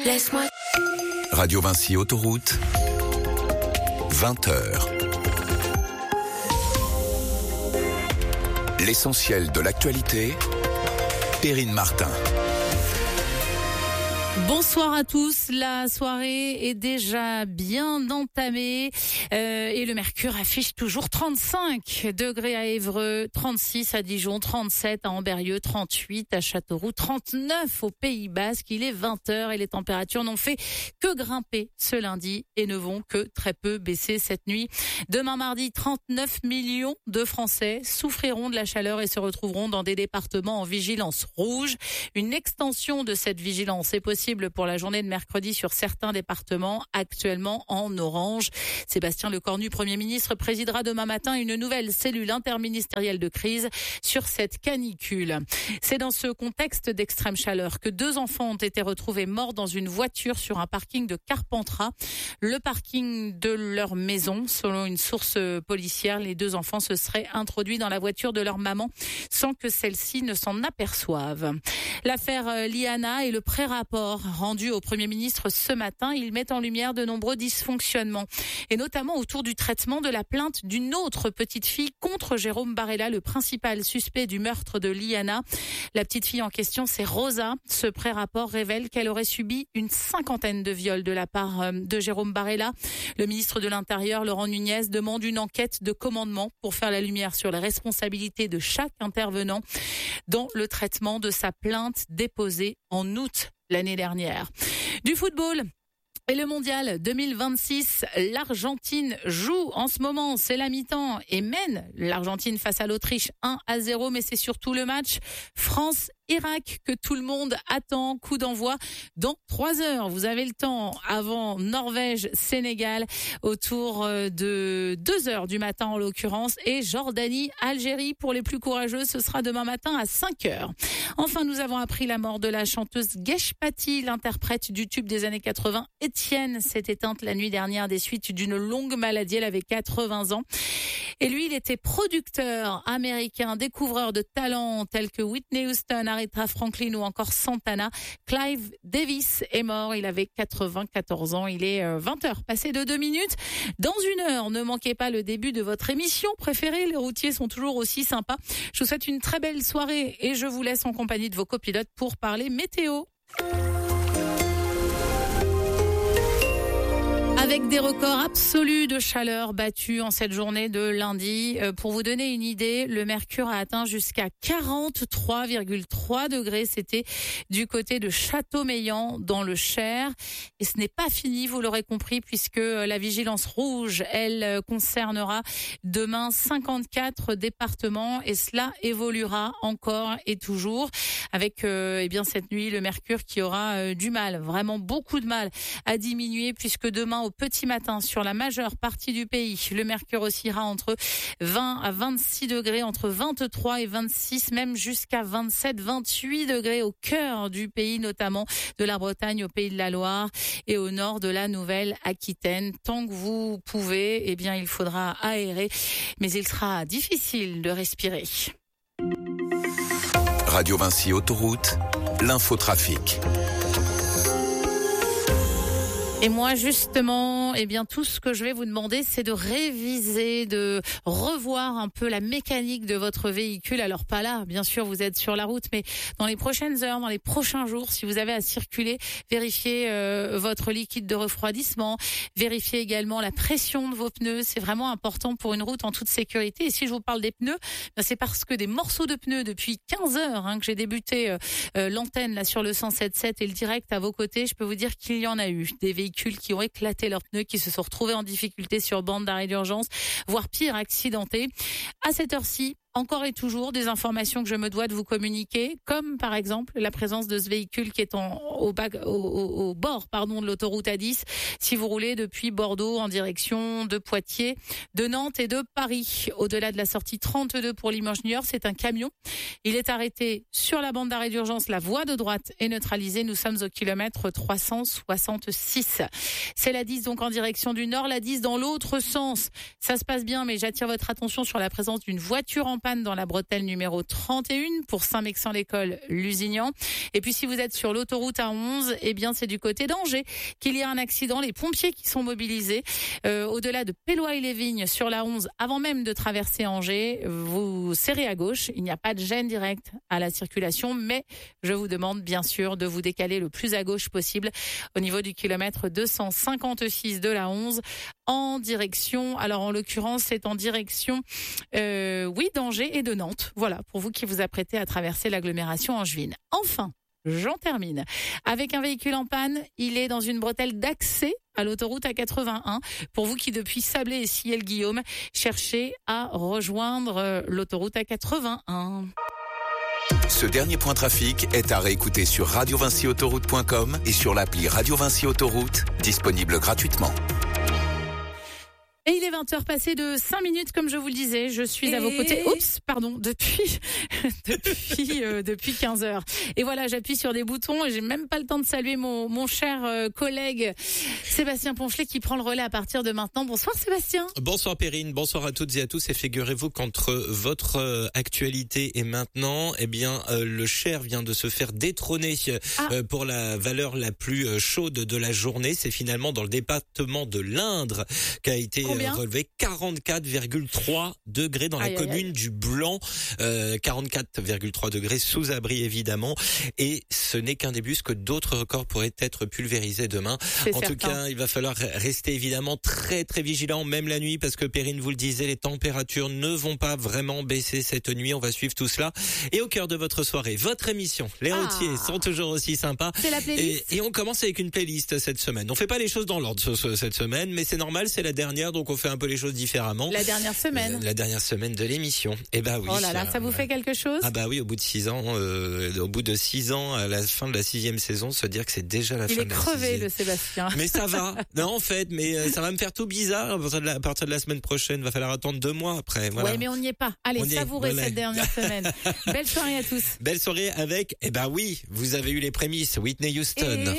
Laisse-moi. Radio Vinci Autoroute, 20h. L'essentiel de l'actualité, Perrine Martin. Bonsoir à tous, la soirée est déjà bien entamée et le mercure affiche toujours 35 degrés à Évreux, 36 à Dijon, 37 à Ambérieu, 38 à Châteauroux, 39 au Pays Basque. Il est 20h et les températures n'ont fait que grimper ce lundi et ne vont que très peu baisser cette nuit. Demain mardi, 39 millions de Français souffriront de la chaleur et se retrouveront dans des départements en vigilance rouge. Une extension de cette vigilance est possible pour la journée de mercredi sur certains départements actuellement en orange. Sébastien Lecornu, Premier ministre, présidera demain matin une nouvelle cellule interministérielle de crise sur cette canicule. C'est dans ce contexte d'extrême chaleur que 2 enfants ont été retrouvés morts dans une voiture sur un parking de Carpentras, le parking de leur maison. Selon une source policière, les 2 enfants se seraient introduits dans la voiture de leur maman sans que celle-ci ne s'en aperçoive. L'affaire Liana et le pré-rapport rendu au Premier ministre ce matin, il met en lumière de nombreux dysfonctionnements et notamment autour du traitement de la plainte d'une autre petite fille contre Jérôme Barella, le principal suspect du meurtre de Liana. La petite fille en question, c'est Rosa. Ce pré-rapport révèle qu'elle aurait subi une 50aine de viols de la part de Jérôme Barella. Le ministre de l'Intérieur, Laurent Nunez, demande une enquête de commandement pour faire la lumière sur les responsabilités de chaque intervenant dans le traitement de sa plainte déposée en août l'année dernière. Du football. Et le mondial 2026, l'Argentine joue en ce moment, c'est la mi-temps et mène l'Argentine face à l'Autriche 1-0, mais c'est surtout le match France-Irak que tout le monde attend. Coup d'envoi dans 3 heures. Vous avez le temps avant Norvège-Sénégal autour de 2 heures du matin en l'occurrence, et Jordanie-Algérie pour les plus courageux, ce sera demain matin à 5 heures. Enfin, nous avons appris la mort de la chanteuse Gesh Pati, l'interprète du tube des années 80. Étienne s'est éteinte la nuit dernière des suites d'une longue maladie. Elle avait 80 ans. Et lui, il était producteur américain, découvreur de talents tels que Whitney Houston, Aretha Franklin ou encore Santana. Clive Davis est mort. Il avait 94 ans. Il est 20h, passé de 2 minutes. Dans 1 heure, ne manquez pas le début de votre émission préférée. Les routiers sont toujours aussi sympas. Je vous souhaite une très belle soirée et je vous laisse en compagnie de vos copilotes pour parler météo. Avec des records absolus de chaleur battus en cette journée de lundi. Pour vous donner une idée, le mercure a atteint jusqu'à 43,3 degrés. C'était du côté de Châteaumeillan dans le Cher. Et ce n'est pas fini, vous l'aurez compris, puisque la vigilance rouge, elle, concernera demain 54 départements. Et cela évoluera encore et toujours avec cette nuit, le mercure qui aura du mal, vraiment beaucoup de mal à diminuer, puisque demain au petit matin sur la majeure partie du pays, le mercure oscillera entre 20 à 26 degrés, entre 23 et 26, même jusqu'à 27, 28 degrés au cœur du pays, notamment de la Bretagne au Pays de la Loire et au nord de la Nouvelle-Aquitaine. Tant que vous pouvez, il faudra aérer, mais il sera difficile de respirer. Radio Vinci Autoroute, l'infotrafic. Et moi, justement, tout ce que je vais vous demander, c'est de réviser, de revoir un peu la mécanique de votre véhicule. Alors, pas là, bien sûr, vous êtes sur la route, mais dans les prochaines heures, dans les prochains jours, si vous avez à circuler, vérifiez votre liquide de refroidissement, vérifiez également la pression de vos pneus. C'est vraiment important pour une route en toute sécurité. Et si je vous parle des pneus, c'est parce que des morceaux de pneus depuis 15 heures que j'ai débuté l'antenne là sur le 107.7 et le direct à vos côtés, je peux vous dire qu'il y en a eu des véhicules qui ont éclaté leurs pneus, qui se sont retrouvés en difficulté sur bande d'arrêt d'urgence, voire pire, accidentés. À cette heure-ci, encore et toujours des informations que je me dois de vous communiquer, comme par exemple la présence de ce véhicule qui est au bord de l'autoroute A10, si vous roulez depuis Bordeaux en direction de Poitiers, de Nantes et de Paris. Au-delà de la sortie 32 pour Limoges Niort, c'est un camion. Il est arrêté sur la bande d'arrêt d'urgence, la voie de droite est neutralisée. Nous sommes au kilomètre 366. C'est la 10 donc en direction du nord, la 10 dans l'autre sens. Ça se passe bien, mais j'attire votre attention sur la présence d'une voiture en panne dans la bretelle numéro 31 pour Saint-Mexan-l'École, Lusignan. Et puis si vous êtes sur l'autoroute A11, eh bien c'est du côté d'Angers qu'il y a un accident. Les pompiers qui sont mobilisés au-delà de Pélois-et-les-Vignes sur la 11, avant même de traverser Angers, vous serrez à gauche. Il n'y a pas de gêne directe à la circulation, mais je vous demande bien sûr de vous décaler le plus à gauche possible au niveau du kilomètre 256 de la 11 en direction, alors en l'occurrence c'est en direction d'Angers et de Nantes. Voilà, pour vous qui vous apprêtez à traverser l'agglomération angevine. Enfin, j'en termine avec un véhicule en panne. Il est dans une bretelle d'accès à l'autoroute A81. Pour vous qui depuis Sablé et Ciel-Guillaume cherchez à rejoindre l'autoroute A81. Ce dernier point trafic est à réécouter sur radiovincyautoroute.com et sur l'appli Radio Vinci Autoroute, disponible gratuitement. Et il est 20h passé de 5 minutes, comme je vous le disais. Je suis à vos côtés. Oups, pardon, depuis 15h. Et voilà, j'appuie sur des boutons et j'ai même pas le temps de saluer mon cher collègue Sébastien Ponchelet qui prend le relais à partir de maintenant. Bonsoir Sébastien. Bonsoir Perrine, bonsoir à toutes et à tous. Et figurez-vous qu'entre votre actualité et maintenant, eh bien, le Cher vient de se faire détrôner pour la valeur la plus chaude de la journée. C'est finalement dans le département de l'Indre qu'a été relevé 44,3 degrés dans la commune du Blanc, 44,3 degrés sous abri évidemment, et ce n'est qu'un début, que d'autres records pourraient être pulvérisés demain. En tout cas, il va falloir rester évidemment très très vigilant, même la nuit, parce que Perrine vous le disait, les températures ne vont pas vraiment baisser cette nuit. On va suivre tout cela. Et au cœur de votre soirée, votre émission, les routiers sont toujours aussi sympas. C'est la playlist. Et on commence avec une playlist cette semaine. On fait pas les choses dans l'ordre cette semaine, mais c'est normal, c'est la dernière, donc on fait un peu les choses différemment. La dernière semaine. La dernière semaine de l'émission. Eh ben oui. Oh là là, ça vous fait quelque chose? Ah bah oui, au bout de 6 ans, à la fin de la 6e saison, se dire que c'est déjà la fin de la 6e. Il est crevé, le Sébastien. Mais ça va. Non, en fait, mais ça va me faire tout bizarre. À partir de la semaine prochaine, va falloir attendre 2 mois après. Voilà. Ouais, mais on n'y est pas. Allez, savourez cette dernière semaine. Belle soirée à tous. Belle soirée avec, eh ben oui, vous avez eu les prémices, Whitney Houston.